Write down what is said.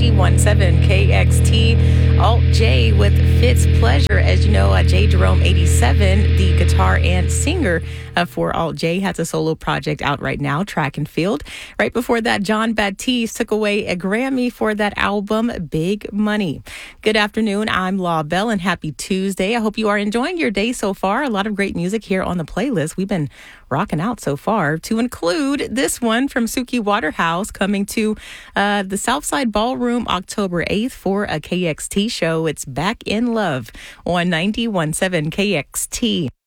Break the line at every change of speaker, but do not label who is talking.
91.7 KXT. Alt J with Fitz Pleasure. As you know, J. Jerome 87, the guitar and singer for Alt J, has a solo project out right now, Track and Field. Right before that, Jon Batiste took away a Grammy for that album, Big Money. Good afternoon. I'm Law Bell, and happy Tuesday. I hope you are enjoying your day so far. A lot of great music here on the playlist. We've been rocking out so far, to include this one from Suki Waterhouse, coming to the Southside Ballroom October 8th for a KXT show. It's Back in Love on 91.7 KXT.